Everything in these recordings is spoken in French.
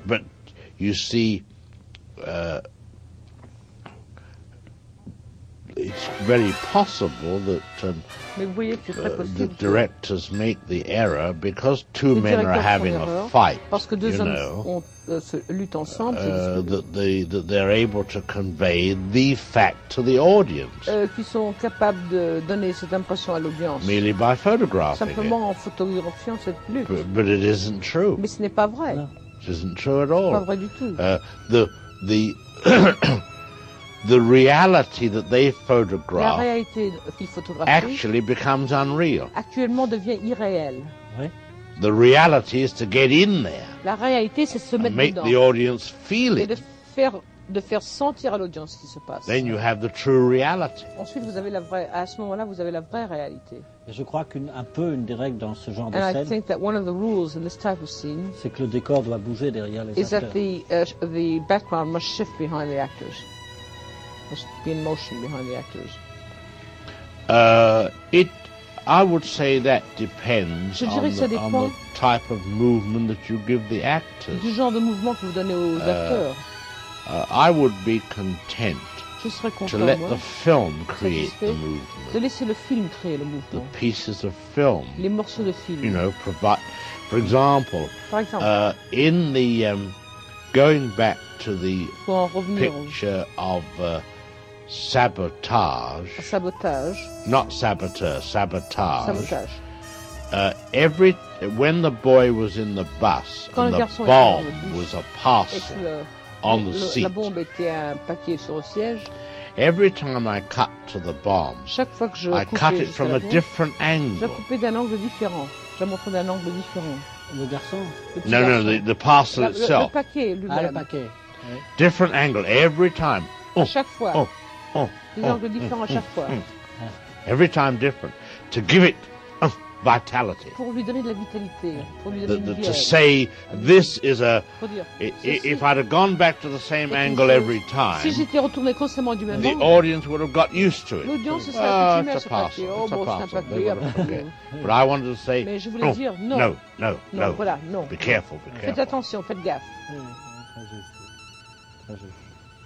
But you see, it's very possible that Mais vous voyez que c'est très the possible directors make the error because two les men are directeurs font having a l'erreur, fight, parce que deux you hommes know, se luttent ensemble, se disputent, that they're able to convey the fact to the audience qui sont capables de donner cette impression à l'audience, merely by photographing it. simplement en photographiant cette lutte. But it isn't true. Mais ce n'est pas vrai. Non. It isn't true at C'est pas all. vrai du tout. The the reality that they La photograph réalité qu'ils photographient actually becomes unreal. actuellement devient irréelle. Oui. The reality is to get in there La réalité, c'est de se and mettre make dedans the audience feel et it. de faire sentir à l'audience ce qui se passe. Then you have the true reality. Ensuite, vous avez à ce moment-là, vous avez la vraie réalité. Et je crois une des règles dans ce genre de And I scène, think that one of the rules in this type of scene c'est que le décor doit bouger derrière les is that acteurs. the background must shift behind the actors, must be in motion behind the actors. I would say that depends Je dirais que ça on dépend the type of movement that you give the actors. Du genre de mouvement que vous donnez aux acteurs. I would be content Je serais to content, let moi, the film create the de movement, laisser le film créer le the mouvement, pieces of film. les morceaux de film. You know, provide. For example, Par exemple, in the going back to the pour en revenir picture of au sabotage, sabotage, not saboteur, sabotage. sabotage. When the boy was in the bus Quand and le the garçon était dans bomb le bus was a et que parcel on the la seat, bombe était un paquet sur le siège, every time I cut to the bomb, chaque fois que je I cut coupais it jusqu'à from la a bombe, different je la angle. coupais d'un angle différent. Je la montrais d'un angle différent. Le garçon. Le petit No, garçon. the parcel Le itself. paquet Ah, le lui-même. paquet. Oui. Different angle every time. À chaque fois. Oh, Des angles différents à chaque fois. Every time different. To give it vitality. Pour lui donner de la vitalité. Pour lui donner une To vie. say this is a. Pour dire, If I'd have gone back to the same c'est angle quelque every chose. time, Si j'étais retourné constamment du même the angle, audience would have got used to it. l'audience se serait Ah, accoutumée à it's ce a parcel. paquet. Oh It's a bon, c'est un parcel. paquet. Okay. But I wanted to say, Mais je voulais dire non. no, Non, voilà, non. Be careful, be Faites careful. attention, faites gaffe. Oui, très juste. Très juste.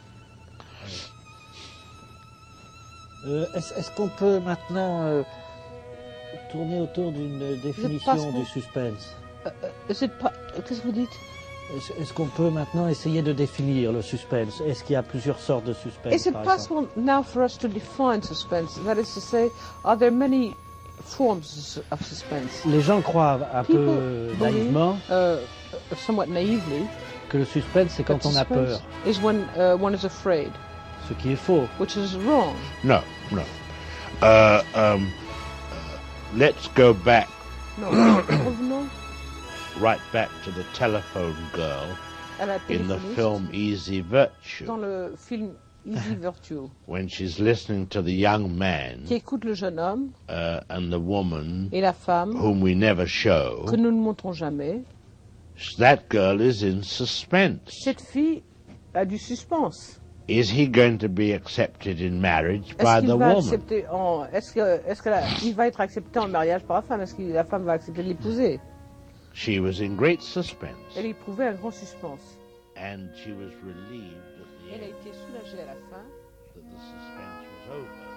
Est-ce qu'on peut maintenant tourner autour d'une définition du suspense? Qu'est-ce que vous dites? Est-ce qu'on peut maintenant essayer de définir le suspense? Est-ce qu'il y a plusieurs sortes de suspense? Is it par exemple? possible now for us to define suspense? That is to say, are there many forms of suspense? Les gens croient un People peu believe, naïvement somewhat naively, que le suspense c'est quand that on a peur, suspense is when one is afraid, ce qui est faux. which is wrong. No. Let's go back, Non, revenons right back to the telephone girl à la in the téléphoniste film Easy Virtue, dans le film Easy Virtue, when she's listening to the young man qui écoute le jeune homme and the woman et la femme whom we never show. que nous ne montrons jamais. That girl is in suspense. Cette fille a du suspense. Is he going to be accepted in marriage by Est-ce the qu'il va woman? accepter il va être accepté en mariage par la femme? Est-ce que la femme va accepter de l'épouser? She was in great suspense, Elle éprouvait un grand suspense. and she was relieved at the Elle a end été soulagée à la fin that the suspense was over.